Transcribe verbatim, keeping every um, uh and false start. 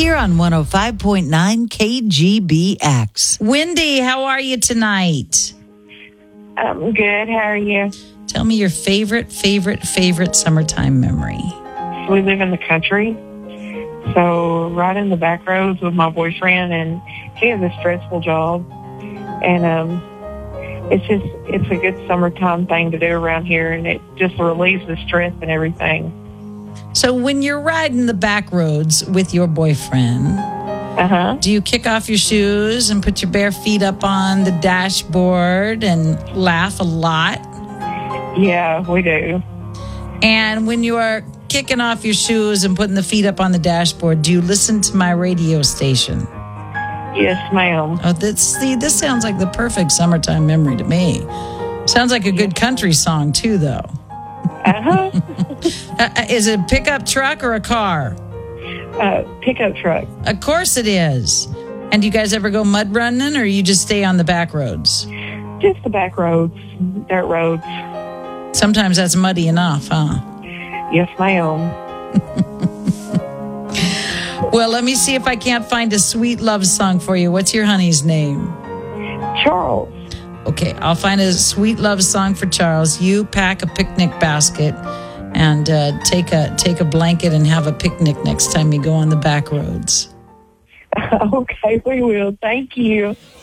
here on one oh five point nine K G B X. Wendy, how are you tonight? I'm good. How are you? Tell me your favorite, favorite, favorite summertime memory. We live in the country, so riding the back roads with my boyfriend, and he has a stressful job, and um, it's just it's a good summertime thing to do around here, and it just relieves the stress and everything. So when you're riding the back roads with your boyfriend, Uh-huh. do you kick off your shoes and put your bare feet up on the dashboard and laugh a lot? Yeah, we do. And when you are kicking off your shoes and putting the feet up on the dashboard, do you listen to my radio station? Yes, ma'am. Oh, this, see, this sounds like the perfect summertime memory to me. Sounds like a good country song, too, though. Uh-huh. uh, is it a pickup truck or a car? uh, pickup truck. Of course it is. And do you guys ever go mud running, or you just stay on the back roads? Just the back roads, dirt roads. Sometimes that's muddy enough, huh? Yes, ma'am. Well, let me see if I can't find a sweet love song for you. What's your honey's name? Charles. Okay, I'll find a sweet love song for Charles. You pack a picnic basket and uh, take a take a blanket and have a picnic next time you go on the back roads. Okay, we will. Thank you.